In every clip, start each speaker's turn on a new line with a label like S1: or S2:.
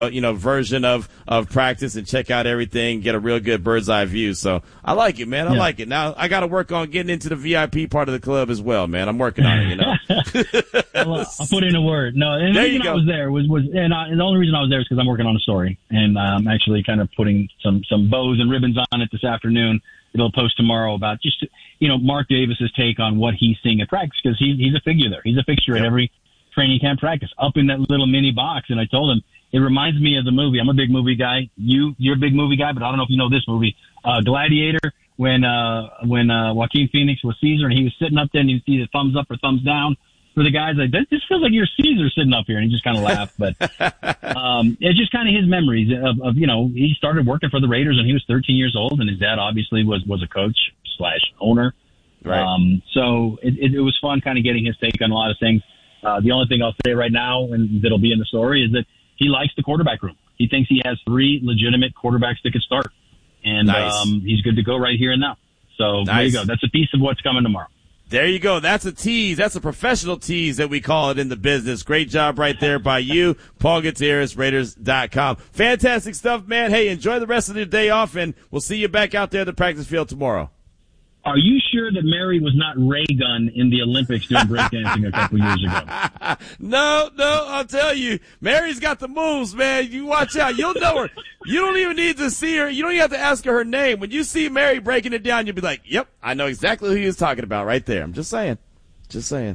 S1: version of practice and check out everything, get a real good bird's eye view. So I like it, man. I like it. Now I got to work on getting into the VIP part of the club as well, man. I'm working on it,
S2: Well, I'll put in a word. No, and the reason I was there and the only reason I was there is because I'm working on a story, and I'm actually kind of putting some bows and ribbons on it this afternoon. It'll post tomorrow about just, Mark Davis's take on what he's seeing at practice, because he's a figure there. He's a fixture at every training camp practice, up in that little mini box. And I told him, it reminds me of the movie. I'm a big movie guy. You're a big movie guy, but I don't know if you know this movie, Gladiator, when Joaquin Phoenix was Caesar and he was sitting up there and you see the thumbs up or thumbs down for the guys. Like, this feels like you're Caesar sitting up here. And he just kind of laughed. But it's just kind of his memories of, he started working for the Raiders when he was 13 years old, and his dad obviously was a coach / owner. Right. So it was fun kind of getting his take on a lot of things. The only thing I'll say right now, and that'll be in the story, is that he likes the quarterback room. He thinks he has 3 legitimate quarterbacks that could start. And he's good to go right here and now. So there you go. That's a piece of what's coming tomorrow.
S1: There you go. That's a tease. That's a professional tease that we call it in the business. Great job right there by you, Paul Gutierrez, Raiders.com. Fantastic stuff, man. Hey, enjoy the rest of your day off, and we'll see you back out there at the practice field tomorrow.
S2: Are you sure that Mary was not Ray Gun in the Olympics doing breakdancing a couple years ago?
S1: No, I'll tell you. Mary's got the moves, man. You watch out. You'll know her. You don't even need to see her. You don't even have to ask her name. When you see Mary breaking it down, you'll be like, yep, I know exactly who he was talking about right there. I'm just saying. Good
S2: Sounds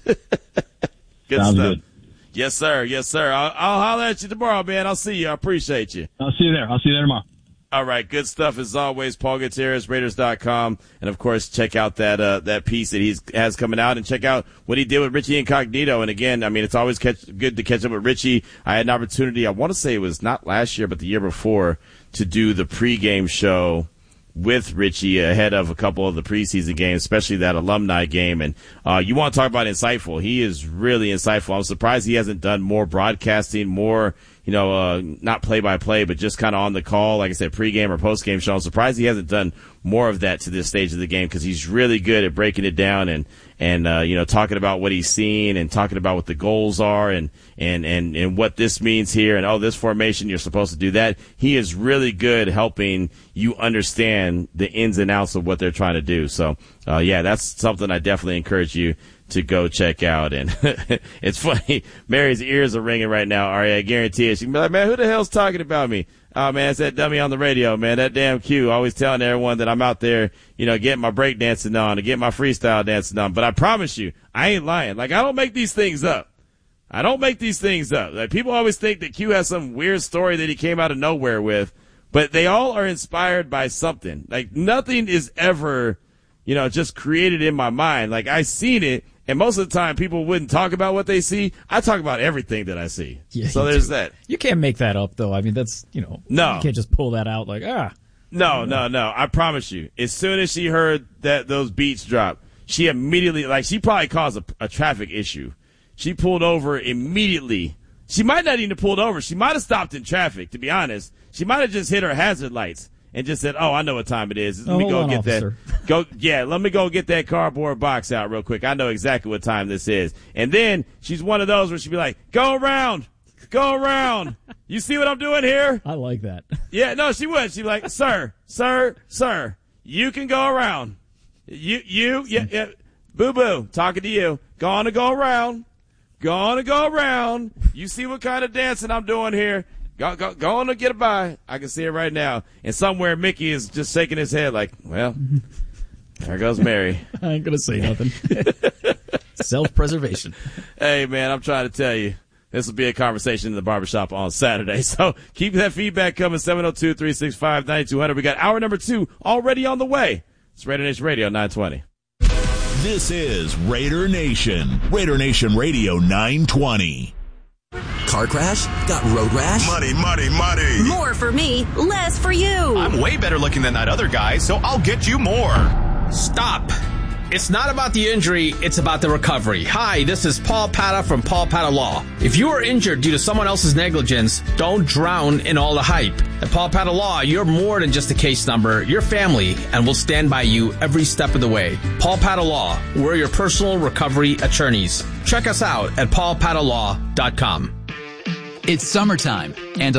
S1: stuff.
S2: Good.
S1: Yes, sir. I'll holler at you tomorrow, man. I'll see you. I appreciate you.
S2: I'll see you there tomorrow.
S1: All right, good stuff as always. Paul Gutierrez, Raiders.com, and of course, check out that piece that he has coming out, and check out what he did with Richie Incognito. And again, I mean, it's always good to catch up with Richie. I had an opportunity, I want to say it was not last year, but the year before, to do the pregame show with Richie ahead of a couple of the preseason games, especially that alumni game. And you want to talk about insightful? He is really insightful. I'm surprised he hasn't done more broadcasting, more. Not play-by-play, but just kind of on the call, like I said, pregame or postgame show. I'm surprised he hasn't done more of that to this stage of the game, because he's really good at breaking it down and talking about what he's seen and talking about what the goals are and what this means here and, this formation, you're supposed to do that. He is really good helping you understand the ins and outs of what they're trying to do. So, that's something I definitely encourage you to go check out. And it's funny, Mary's ears are ringing right now, Ari. I guarantee it. She can be like, man, who the hell's talking about me? Oh, man, it's that dummy on the radio, man. That damn Q, always telling everyone that I'm out there, getting my break dancing on and getting my freestyle dancing on. But I promise you, I ain't lying. Like, I don't make these things up. Like, people always think that Q has some weird story that he came out of nowhere with, but they all are inspired by something. Like, nothing is ever, just created in my mind. Like, I seen it. And most of the time, people wouldn't talk about what they see. I talk about everything that I see. Yeah, so there's that.
S3: You can't make that up, though. I mean, that's,
S1: No.
S3: You can't just pull that out like,
S1: No. I promise you. As soon as she heard those beats drop, she immediately, she probably caused a traffic issue. She pulled over immediately. She might not even have pulled over. She might have stopped in traffic, to be honest. She might have just hit her hazard lights and just said, I know what time it is. Let me go get
S3: officer.
S1: let me go get that cardboard box out real quick. I know exactly what time this is. And then she's one of those where she'd be like, go around. You see what I'm doing here?
S3: I like that.
S1: Yeah, no, she would. She'd be like, sir, you can go around. Yeah, boo-boo, talking to you. Gonna go around. You see what kind of dancing I'm doing here? Go on and get by. I can see it right now. And somewhere Mickey is just shaking his head like, well, there goes Mary.
S3: I ain't going to say nothing. Self-preservation.
S1: Hey, man, I'm trying to tell you. This will be a conversation in the barbershop on Saturday. So keep that feedback coming, 702-365-9200. We got hour number 2 already on the way. It's Raider Nation Radio 920.
S4: This is Raider Nation. Raider Nation Radio 920.
S5: Car crash? Got road rash?
S4: Money.
S6: More for me, less for you.
S7: I'm way better looking than that other guy, so I'll get you more.
S8: Stop. It's not about the injury, it's about the recovery. Hi, this is Paul Pata from Paul Pata Law. If you are injured due to someone else's negligence, don't drown in all the hype. At Paul Pata Law, you're more than just a case number. You're family, and we'll stand by you every step of the way. Paul Pata Law, we're your personal recovery attorneys. Check us out at paulpatalaw.com.
S9: It's summertime, and